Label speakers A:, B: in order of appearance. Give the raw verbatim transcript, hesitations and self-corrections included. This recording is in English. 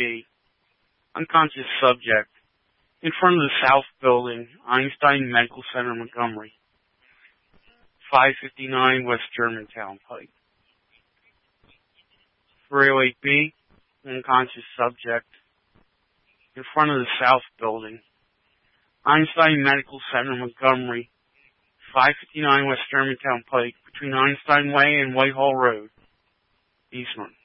A: B, unconscious subject, in front of the South Building, Einstein Medical Center, Montgomery, five fifty-nine West Germantown Pike. three oh eight B, unconscious subject, in front of the South Building, Einstein Medical Center, Montgomery, five fifty-nine West Germantown Pike, between Einstein Way and Whitehall Road, Eastman.